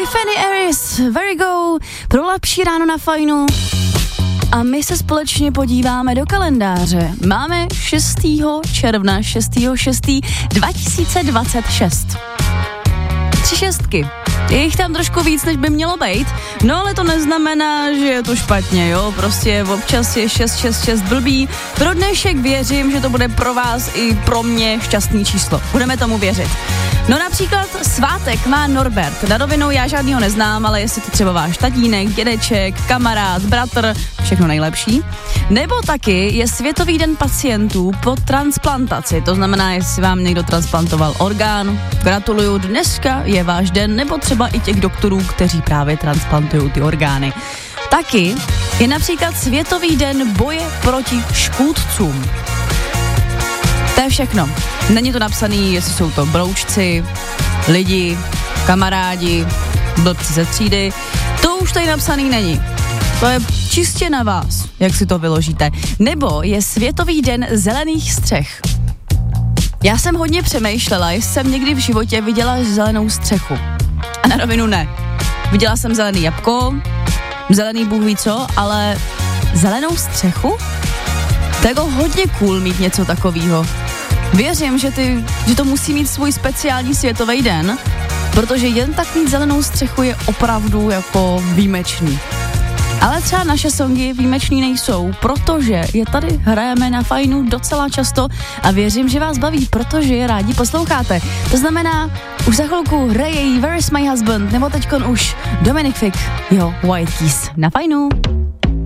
Tiffany Harris, Very Go, pro lepší ráno na Fajnu. A my se společně podíváme do kalendáře. Máme 6. června, 6.6.2026. 3 šestky. Je jich tam trošku víc, než by mělo být, no ale to neznamená, že je to špatně, jo, prostě občas je 666 blbý. Pro dnešek věřím, že to bude pro vás i pro mě šťastný číslo. Budeme tomu věřit. No například svátek má Norbert. Na rovinu já žádnýho neznám, ale jestli to třeba váš tatínek, dědeček, kamarád, bratr, všechno nejlepší. Nebo taky je Světový den pacientů po transplantaci. To znamená, jestli vám někdo transplantoval orgán, gratuluju, dneska je váš den, nebo třeba i těch doktorů, kteří právě transplantují ty orgány. Taky je například Světový den boje proti škůdcům. To je všechno. Není to napsaný, jestli jsou to broučci, lidi, kamarádi, blbci ze třídy. To už tady napsaný není. To je čistě na vás, jak si to vyložíte. Nebo je Světový den zelených střech. Já jsem hodně přemýšlela, jestli jsem někdy v životě viděla zelenou střechu. A na rovinu ne. Viděla jsem zelený jabko, zelený bůh ví co, ale zelenou střechu? To je jako hodně cool mít něco takového. Věřím, že to musí mít svůj speciální světový den, protože jen tak mít zelenou střechu je opravdu jako výjimečný. Ale třeba naše songy výjimečný nejsou, protože je tady hrajeme na Fajnu docela často a věřím, že vás baví, protože je rádi posloucháte. To znamená, už za chvilku hraje Where is my husband, nebo teďkon už Dominic Fig, jo, White Keys na Fajnu.